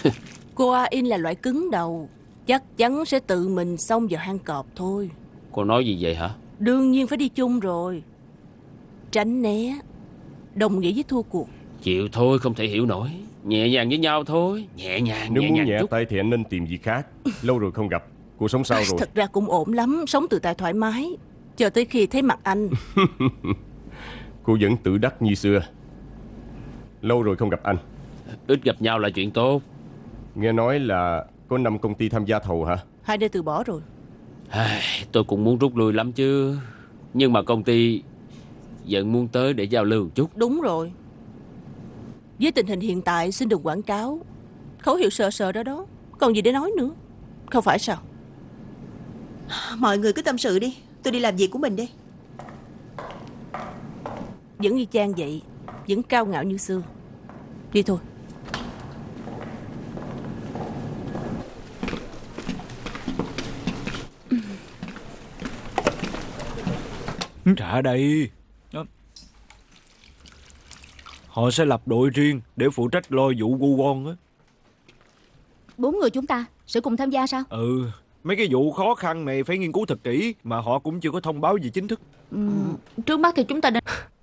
Cô A In là loại cứng đầu, chắc chắn sẽ tự mình xông vào hang cọp thôi. Cô nói gì vậy hả? Đương nhiên phải đi chung rồi. Tránh né đồng nghĩa với thua cuộc. Chịu thôi, không thể hiểu nổi. Nhẹ nhàng với nhau thôi. Nhẹ nhàng, Nếu nhẹ muốn nhàng nhẹ chút. tay thì anh nên tìm việc khác. Lâu rồi không gặp. Cuộc sống sao rồi? Thật ra cũng ổn lắm, sống tự tại thoải mái. Chờ tới khi thấy mặt anh. Cô vẫn tự đắc như xưa. Lâu rồi không gặp anh. Ít gặp nhau là chuyện tốt. Nghe nói là có 5 công ty tham gia thầu hả? 2 đứa từ bỏ rồi. Tôi cũng muốn rút lui lắm chứ. Nhưng mà công ty vẫn muốn tới để giao lưu chút. Đúng rồi. Với tình hình hiện tại xin đừng quảng cáo. Khẩu hiệu sờ sờ đó đó, còn gì để nói nữa. Không phải sao? Mọi người cứ tâm sự đi, tôi đi làm việc của mình đây. Vẫn y chang vậy, vẫn cao ngạo như xưa. Đi thôi. Trả đây. Họ sẽ lập đội riêng để phụ trách lo vụ Won á. 4 người chúng ta sẽ cùng tham gia sao? Mấy cái vụ khó khăn này phải nghiên cứu thật kỹ, mà họ cũng chưa có thông báo gì chính thức. Trước mắt thì chúng ta nên